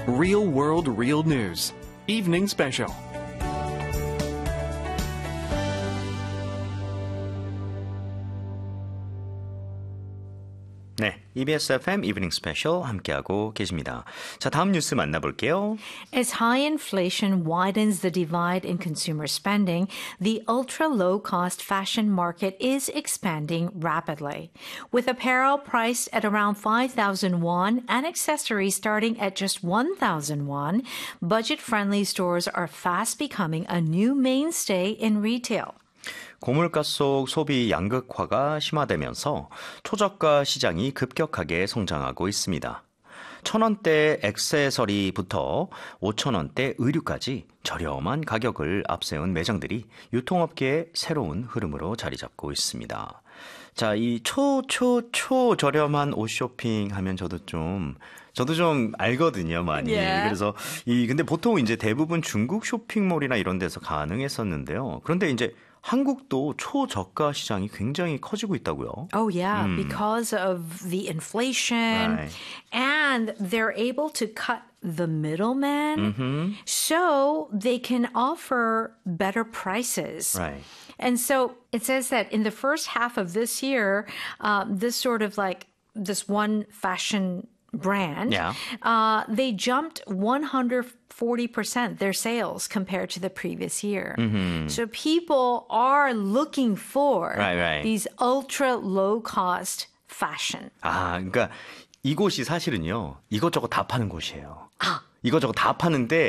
Real World Real News Evening Special. 네, EBS FM Evening Special 함께하고 계십니다. 자, 다음 뉴스 만나볼게요. As high inflation widens the divide in consumer spending, the ultra-low-cost fashion market is expanding rapidly. With apparel priced at around 5,000 won and accessories starting at just 1,000 won, budget-friendly stores are fast becoming a new mainstay in retail. 고물가 속 소비 양극화가 심화되면서 초저가 시장이 급격하게 성장하고 있습니다. 1,000원대 액세서리부터 5,000원대 의류까지 저렴한 가격을 앞세운 매장들이 유통업계의 새로운 흐름으로 자리 잡고 있습니다. 자, 이 저렴한 옷 쇼핑 하면 저도 좀 알거든요, 많이. Yeah. 그래서 근데 보통 이제 대부분 중국 쇼핑몰이나 이런 데서 가능했었는데요. 그런데 이제 한국도 초저가 시장이 굉장히 커지고 있다고요. Oh, yeah, because of the inflation. Right. And they're able to cut the middleman so they can offer better prices. Right. And so it says that in the first half of this year, this one fashion brand, Yeah. they jumped 140% their sales compared to the previous year. So people are looking for Right. these ultra low cost fashion. 아, 그러니까 이곳이 사실은요, 이것저것 다 파는 곳이에요. 이것저것 다 파는데